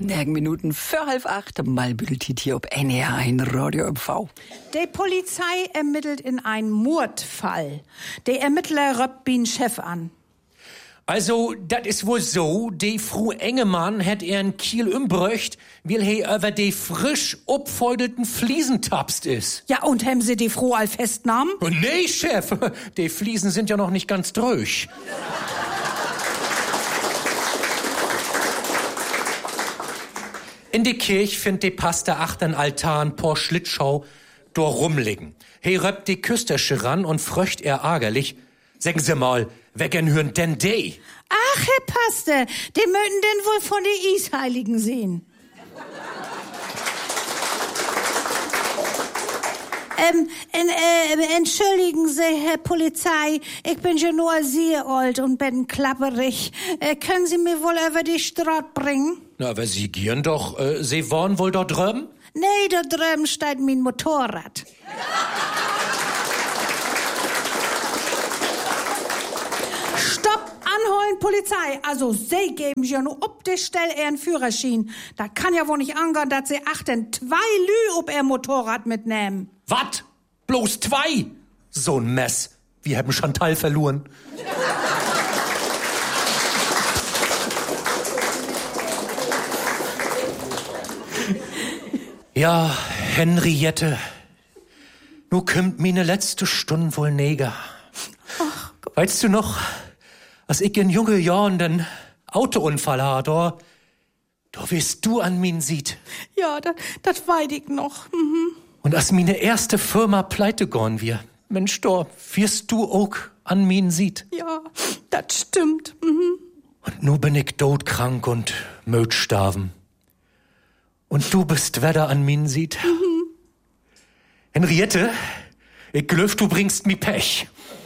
9 Minuten für 7:30, Malbüdeltit hier ob NR1 Radio MV. Die Polizei ermittelt in einen Mordfall. Der Ermittler röppt den Chef an. Also, dat is wohl so, die Frau Engemann hat ihren Kiel umbröcht, weil he über die frisch upfeudelten Fliesen tapst is. Ja, und haben sie die Frau all festnahmen? Oh, nee, Chef, die Fliesen sind ja noch nicht ganz dröch. In die Kirch find die Pastor achtern Altar ein paar Schlitschau dort rumliegen. He röppt die Küstersche ran und fröcht er ärgerlich. Sagen Sie mal, wer gern hören denn die? Ach, Herr Pastor, die möchten denn wohl von den Isheiligen sehen. Entschuldigen Sie, Herr Polizei, ich bin schon nur sehr alt und bin klapperig. Können Sie mir wohl über die Straße bringen? Na, aber Sie gieren doch, Sie wollen wohl dort drüben? Nee, da drüben steht mein Motorrad. Stopp, anholen, Polizei. Also, Sie geben ja nur ob der Stelle ihren Führerschein. Da kann ja wohl nicht angehen, dass Sie achten 2 Lü ob ihr Motorrad mitnehmen. Wat? Bloß 2? So ein Mess. Wir haben Chantal verloren. Ja, Henriette, nu kümmt meine letzte Stunde wohl neger. Weißt du noch, als ich in junge Jahren den Autounfall hatte, da wirst du an min sieht. Ja, das weiß ich noch. Und als meine erste Firma pleite gorn wir, Mensch, da wirst du auch an min sieht. Ja, das stimmt. Und nu bin ich todkrank und möt starben. Und du bist wieder an min sieht. Henriette, ich glöf, du bringst mi Pech.